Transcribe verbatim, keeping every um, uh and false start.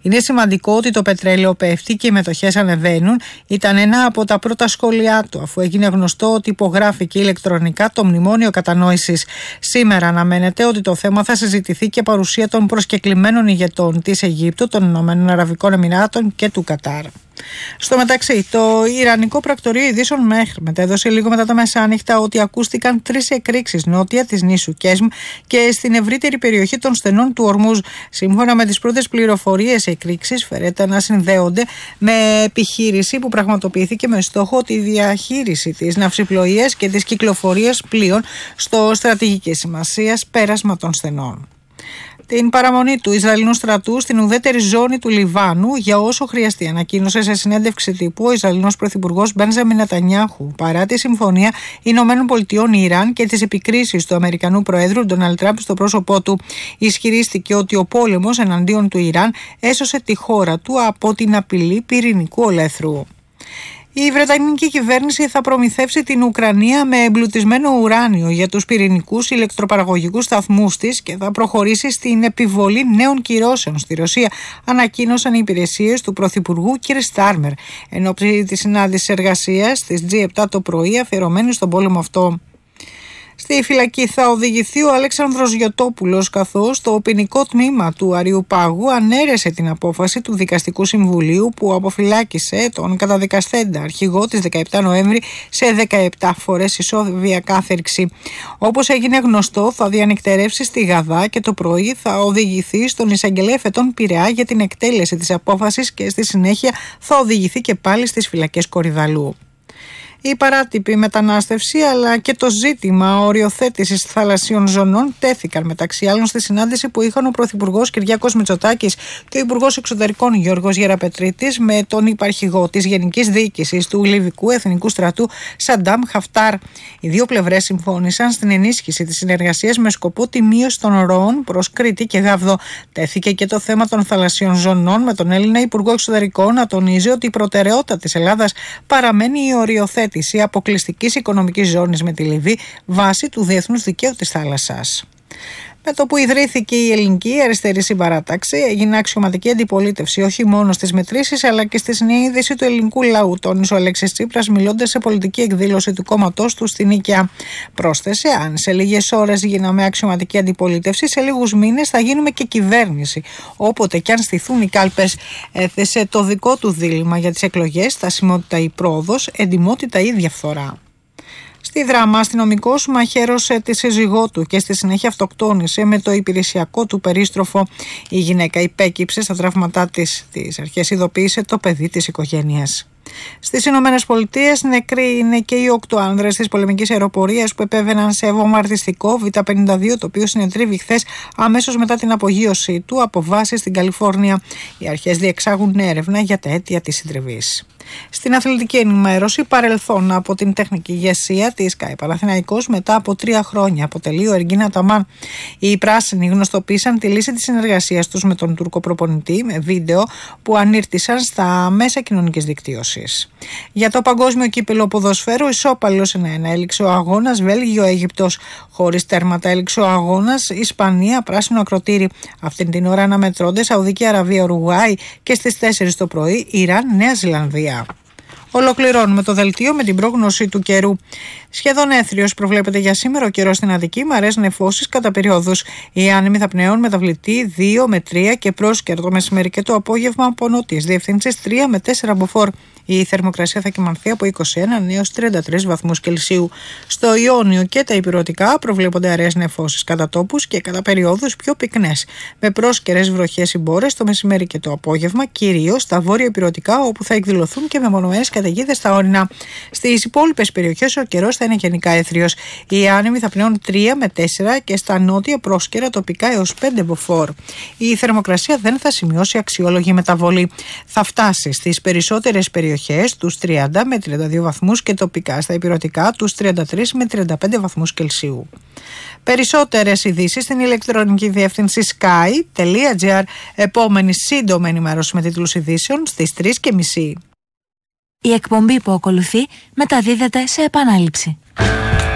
Είναι σημαντικό ότι το πετρέλαιο πέφτει και οι μετοχές ανεβαίνουν. Ήταν ένα από τα πρώτα σχόλιά του, αφού έγινε γνωστό ότι υπογράφηκε ηλεκτρονικά το μνημόνιο κατανόησης. Σήμερα αναμένεται ότι το θέμα θα συζητηθεί και παρουσία των προσκεκλημένων ηγετών της Αιγύπτου, των Ηνωμένων Αραβικών Εμιράτων και του Κατάρ. Στο μεταξύ, το Ιρανικό Πρακτορείο Ειδήσεων ΜΕΧΡ μετέδωσε λίγο μετά τα μεσάνυχτα ότι ακούστηκαν τρεις εκρήξεις νότια της νήσου Κέσμ και στην ευρύτερη περιοχή των στενών του Ορμούζ. Σύμφωνα με τις πρώτες πληροφορίες, εκρήξεις φέρεται να συνδέονται με επιχείρηση που πραγματοποιήθηκε με στόχο τη διαχείριση της ναυσιπλοείας και της κυκλοφορίας πλοίων στο στρατηγικής σημασίας πέρασμα των στενών. Την παραμονή του Ισραηλινού στρατού στην ουδέτερη ζώνη του Λιβάνου για όσο χρειαστεί, ανακοίνωσε σε συνέντευξη τύπου ο Ισραηλινός Πρωθυπουργός Μπένζαμιν Νετανιάχου. Παρά τη συμφωνία Ηνωμένων Πολιτειών Ιράν και τις επικρίσεις του Αμερικανού Προέδρου Ντόναλντ Τραμπ στο πρόσωπό του, ισχυρίστηκε ότι ο πόλεμος εναντίον του Ιράν έσωσε τη χώρα του από την απειλή πυρηνικού ολέθρου. Η Βρετανική κυβέρνηση θα προμηθεύσει την Ουκρανία με εμπλουτισμένο ουράνιο για τους πυρηνικούς ηλεκτροπαραγωγικούς σταθμούς της και θα προχωρήσει στην επιβολή νέων κυρώσεων στη Ρωσία, ανακοίνωσαν οι υπηρεσίες του Πρωθυπουργού κ. Στάρμερ εν ώψη της συνάντησης εργασίας της τζι επτά το πρωί αφιερωμένη στον πόλεμο αυτό. Στη φυλακή θα οδηγηθεί ο Αλέξανδρος Γιωτόπουλος, καθώς το ποινικό τμήμα του Αριουπάγου ανέρεσε την απόφαση του Δικαστικού Συμβουλίου που αποφυλάκησε τον καταδικαστέντα αρχηγό της δεκαεπτά Νοέμβρη σε δεκαεπτά φορές ισόβια κάθερξη. Όπως έγινε γνωστό, θα διανυκτερεύσει στη Γαδά και το πρωί θα οδηγηθεί στον εισαγγελέα εφετών Πειραιά για την εκτέλεση της απόφασης και στη συνέχεια θα οδηγηθεί και πάλι στις φυλακές Κορυδαλού. Η παράτυπη μετανάστευση αλλά και το ζήτημα οριοθέτησης θαλασσίων ζωνών τέθηκαν μεταξύ άλλων στη συνάντηση που είχαν ο Πρωθυπουργός Κυριάκος Μητσοτάκης και ο Υπουργός Εξωτερικών Γιώργος Γεραπετρίτης με τον υπαρχηγό της Γενικής Διοίκησης του Λιβικού Εθνικού Στρατού Σαντάμ Χαφτάρ. Οι δύο πλευρές συμφώνησαν στην ενίσχυση της συνεργασίας με σκοπό τη μείωση των ροών προς Κρήτη και Γάβδο. Τέθηκε και το θέμα των θαλασσίων ζωνών με τον Έλληνα Υπουργό Εξωτερικών να τονίζει ότι η προτεραιότητα της Ελλάδας παραμένει η οριοθέτηση αποκλειστικής οικονομικής ζώνης με τη Λιβύη βάσει του διεθνούς δικαίου της θάλασσας. Με το που ιδρύθηκε η Ελληνική Αριστερή Συμπαράταξη, έγινε αξιωματική αντιπολίτευση όχι μόνο στις μετρήσεις αλλά και στη συνείδηση του ελληνικού λαού, τόνισε ο Αλέξης Τσίπρας μιλώντας σε πολιτική εκδήλωση του κόμματός του στην Νίκαια. Πρόσθεσε: αν σε λίγες ώρες γίναμε αξιωματική αντιπολίτευση, σε λίγους μήνες θα γίνουμε και κυβέρνηση. Όποτε και αν στηθούν οι κάλπες, έθεσε το δικό του δίλημμα για τις εκλογές: στασιμότητα ή πρόοδος, εντιμότητα ή διαφθορά. Στη Δράμα, αστυνομικός μαχαίρωσε τη σύζυγό του και στη συνέχεια αυτοκτόνησε με το υπηρεσιακό του περίστροφο. Η γυναίκα υπέκυψε στα τραύματά της. Τις αρχές ειδοποίησε το παιδί της οικογένειας. Στις Ηνωμένες Πολιτείες νεκροί είναι και οι οκτώ άνδρες της πολεμικής αεροπορίας που επέβαιναν σε βομβαρδιστικό Β πενήντα δύο, το οποίο συνετρίβη χθες αμέσως μετά την απογείωσή του από βάση στην Καλιφόρνια. Οι αρχές διεξάγουν έρευνα για τα αίτια της συντριβής. Στην αθλητική ενημέρωση, παρελθόν από την τεχνική ηγεσία της ΚΑΕ Παναθηναϊκός μετά από τρία χρόνια αποτελεί ο Εργκίν Αταμάν. Οι πράσινοι γνωστοποίησαν τη λύση της συνεργασίας τους με τον Τούρκο προπονητή με βίντεο που ανήρτησαν στα μέσα κοινωνικής δικτύωσης. Για το παγκόσμιο κύπελλο ποδοσφαίρου, ισόπαλος ένα ένα έληξε ο αγώνας Βέλγιο-Αίγυπτος. Χωρίς τέρματα έληξε ο αγώνας Ισπανία πράσινο ακροτήρι. Αυτήν την ώρα αναμετρώνται Σαουδική Αραβία Ουρουγουάη και στις τέσσερις το πρωί Ιράν Νέα Ζηλανδία. Ολοκληρώνουμε το δελτίο με την πρόγνωση του καιρού. Σχεδόν έθριος προβλέπεται για σήμερα ο καιρός στην Αττική, μαρές νεφώσεις κατά περιόδους. Οι άνεμοι θα πνέουν μεταβλητή δύο με τρία και πρόσκαιρο το μεσημέρι και το απόγευμα από νότιες διευθύνσεις τρία με τέσσερα μποφόρ. Η θερμοκρασία θα κυμανθεί από είκοσι ένα έως τριάντα τρεις βαθμούς Κελσίου. Στο Ιόνιο και τα Ηπειρωτικά προβλέπονται αραιές νεφώσεις κατά τόπους και κατά περιόδους πιο πυκνές, με πρόσκαιρες βροχές συμπόρες το μεσημέρι και το απόγευμα, κυρίως στα βόρεια Ηπειρωτικά, όπου θα εκδηλωθούν και μεμονωμένες καταιγίδες στα όρεινα. Στις υπόλοιπες περιοχές ο καιρός θα είναι γενικά έθριος. Οι άνεμοι θα πνέουν τρία με τέσσερα και στα νότια πρόσκαιρα τοπικά έως πέντε μποφόρ. Η θερμοκρασία δεν θα σημειώσει αξιόλογη μεταβολή. Θα φτάσει στις περισσότερες περιοχές τους τριάντα με τριάντα δύο βαθμούς και τοπικά στα ηπειρωτικά τους τριάντα τρεις με τριάντα πέντε βαθμούς Κελσίου. Περισσότερες ειδήσεις στην ηλεκτρονική διεύθυνση sky τελεία gr. Επόμενη σύντομη ενημέρωση με τίτλους ειδήσεων στις τρεις και μισή. Η εκπομπή που ακολουθεί μεταδίδεται σε επανάληψη.